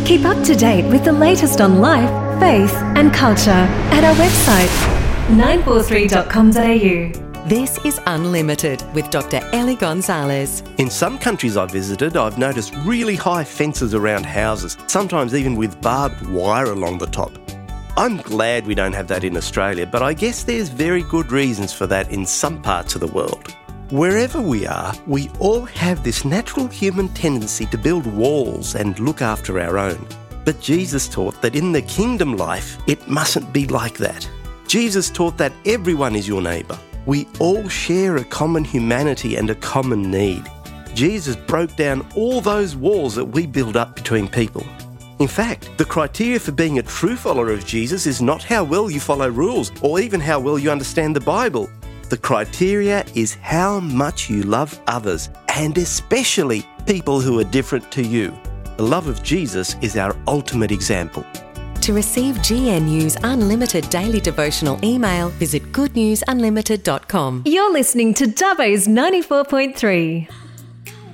Keep up to date with the latest on life, faith and culture at our website 943.com.au. This is Unlimited with Dr. Ellie Gonzalez. In some countries I've visited, I've noticed really high fences around houses, sometimes even with barbed wire along the top. I'm glad we don't have that in Australia, but I guess there's very good reasons for that in some parts of the world. Wherever we are, we all have this natural human tendency to build walls and look after our own. But Jesus taught that in the kingdom life, it mustn't be like that. Jesus taught that everyone is your neighbour. We all share a common humanity and a common need. Jesus broke down all those walls that we build up between people. In fact, the criteria for being a true follower of Jesus is not how well you follow rules or even how well you understand the Bible. The criteria is how much you love others, and especially people who are different to you. The love of Jesus is our ultimate example. To receive GNU's Unlimited Daily Devotional email, visit goodnewsunlimited.com. You're listening to Dubbo's 94.3.